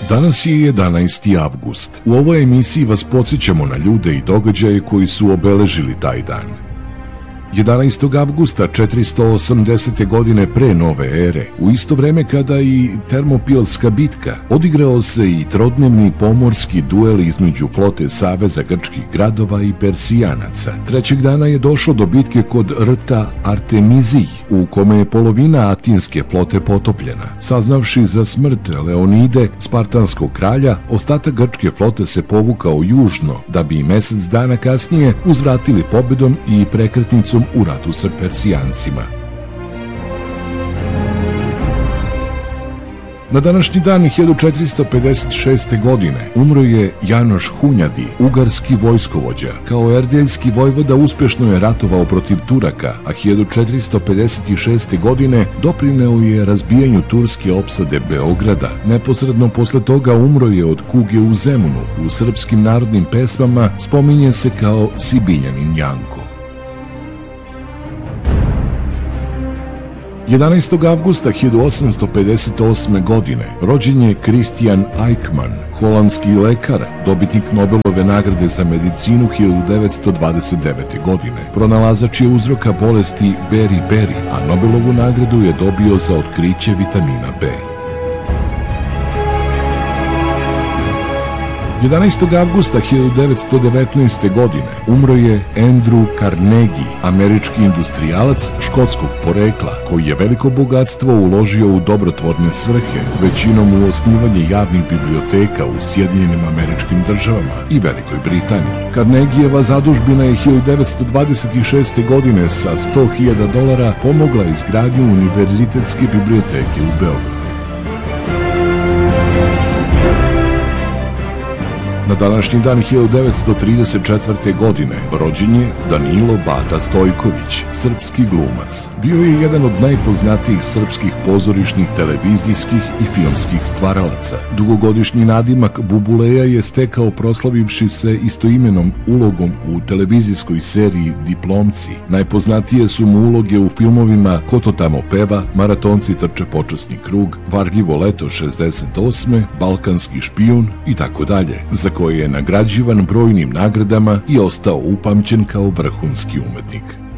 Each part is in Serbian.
Danas je 11. avgust. U ovoj emisiji vas podsjećamo na ljude i događaje koji su obeležili taj dan. 11. avgusta 480. godine pre nove ere, u isto vreme kada i Termopilska bitka, odigrao se i trodnevni pomorski duel između flote Saveza grčkih gradova i Persijanaca. Trećeg dana je došlo do bitke kod rta Artemizij, u kome je polovina atinske flote potopljena. Saznavši za smrt Leonide, spartanskog kralja, ostatak grčke flote se povukao južno, da bi mesec dana kasnije uzvratili pobedom i prekretnicom u ratu sa Persijancima. Na današnji dan 1456. godine umro je Janoš Hunjadi, ugarski vojskovođa. Kao erdeljski vojvoda uspešno je ratovao protiv Turaka, a 1456. godine doprineo je razbijanju turske opsade Beograda. Neposredno posle toga umro je od kuge u Zemunu. U srpskim narodnim pesmama spominje se kao Sibiljanin Janko. 11. avgusta 1858. godine rođen je Christian Eijkman, holandski lekar, dobitnik Nobelove nagrade za medicinu 1929. godine. Pronalazač je uzroka bolesti beri-beri, a Nobelovu nagradu je dobio za otkriće vitamina B. 11. avgusta 1919. godine umro je Andrew Carnegie, američki industrijalac škotskog porekla, koji je veliko bogatstvo uložio u dobrotvorne svrhe, većinom u osnivanje javnih biblioteka u Sjedinjenim Američkim Državama i Velikoj Britaniji. Carnegieva zadužbina je 1926. godine sa $100.000 pomogla izgradnju univerzitetske biblioteke u Beogradu. Na današnji dan 1934. godine rođen je Danilo Bata Stojković, srpski glumac. Bio je jedan od najpoznatijih srpskih pozorišnih, televizijskih i filmskih stvaralaca. Dugogodišnji nadimak Bubuleja je stekao proslavivši se istoimenom ulogom u televizijskoj seriji Diplomci. Najpoznatije su mu uloge u filmovima Ko to tamo peva, Maratonci trče počasni krug, Varljivo leto 68. Balkanski špijun i tako dalje, za koji je nagrađivan brojnim nagradama i ostao upamćen kao vrhunski umetnik.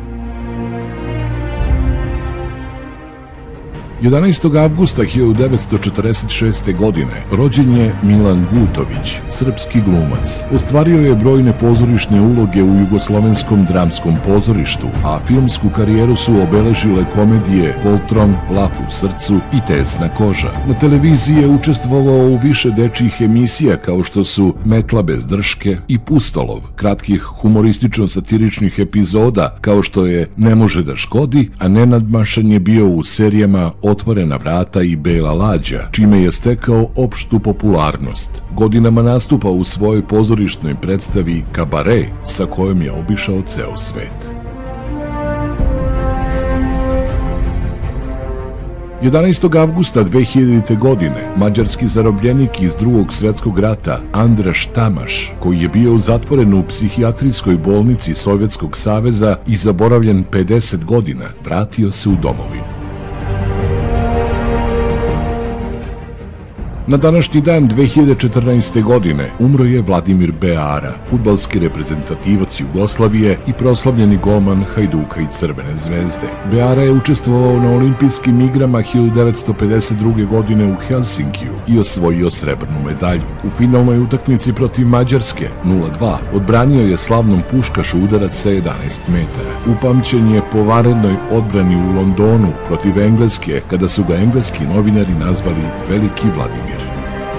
11. avgusta 1946. godine rođen je Milan Gutović, srpski glumac. Ostvario je brojne pozorišne uloge u Jugoslovenskom dramskom pozorištu, a filmsku karijeru su obeležile komedije Poltron, Laf u srcu i Tesna koža. Na televiziji je učestvovao u više dečijih emisija kao što su Metla bez drške i Pustolov, kratkih humoristično-satiričnih epizoda kao što je Ne može da škodi, a nenadmašan je bio u serijama Otvorena vrata i Bela lađa, čime je stekao opštu popularnost. Godinama nastupa u svojoj pozorišnoj predstavi Kabare, sa kojom je obišao ceo svet. 11. avgusta 2000. godine mađarski zarobljenik iz Drugog svetskog rata Andraš Tamaš, koji je bio zatvoren u psihijatrijskoj bolnici Sovjetskog saveza i zaboravljen 50 godina, vratio se u domovinu. Na današnji dan 2014. godine umro je Vladimir Beara, fudbalski reprezentativac Jugoslavije i proslavljeni golman Hajduka i Crvene zvezde. Beara je učestvovao na olimpijskim igrama 1952. godine u Helsinkiju i osvojio srebrnu medalju. U finalnoj utakmici protiv Mađarske 0:2 odbranio je slavnom puškašu udarac sa 11 metara. Upamćen je po vanrednoj odbrani u Londonu protiv Engleske, kada su ga engleski novinari nazvali Veliki Vladimir.